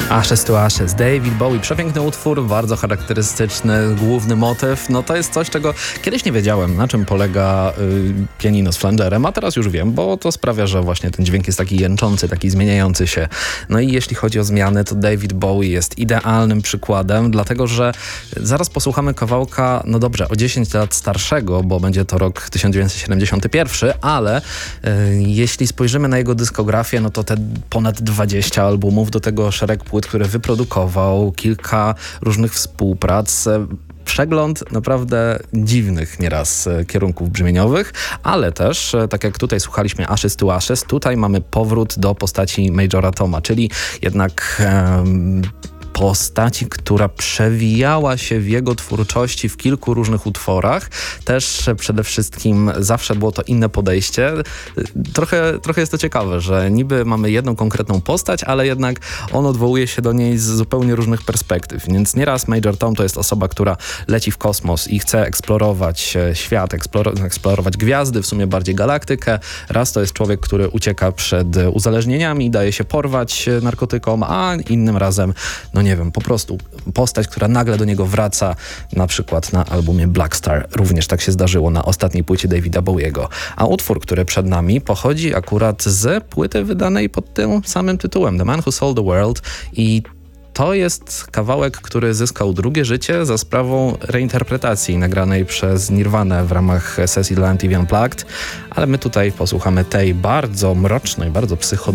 Ashes to Ashes, David Bowie, przepiękny utwór, bardzo charakterystyczny, główny motyw. No to jest coś, czego kiedyś nie wiedziałem, na czym polega pianino z flangerem, a teraz już wiem, bo to sprawia, że właśnie ten dźwięk jest taki jęczący, taki zmieniający się. No i jeśli chodzi o zmiany, to David Bowie jest idealnym przykładem, dlatego że zaraz posłuchamy kawałka, no dobrze, o 10 lat starszego, bo będzie to rok 1971, ale jeśli spojrzymy na jego dyskografię, no to te ponad 20 albumów, do tego szereg płyt, które wyprodukował, kilka różnych współprac, przegląd naprawdę dziwnych nieraz kierunków brzmieniowych, ale też, tak jak tutaj słuchaliśmy Ashes to Ashes, tutaj mamy powrót do postaci Majora Toma, czyli jednak postaci, która przewijała się w jego twórczości w kilku różnych utworach. Też przede wszystkim zawsze było to inne podejście. Trochę jest to ciekawe, że niby mamy jedną konkretną postać, ale jednak on odwołuje się do niej z zupełnie różnych perspektyw. Więc nieraz Major Tom to jest osoba, która leci w kosmos i chce eksplorować świat, eksplorować gwiazdy, w sumie bardziej galaktykę. Raz to jest człowiek, który ucieka przed uzależnieniami, daje się porwać narkotykom, a innym razem, no nie wiem, po prostu postać, która nagle do niego wraca, na przykład na albumie Black Star. Również tak się zdarzyło na ostatniej płycie Davida Bowiego. A utwór, który przed nami, pochodzi akurat z płyty wydanej pod tym samym tytułem, The Man Who Sold the World, i to jest kawałek, który zyskał drugie życie za sprawą reinterpretacji nagranej przez Nirvanę w ramach sesji dla MTV Unplugged, ale my tutaj posłuchamy tej bardzo mrocznej, bardzo psychodelicznej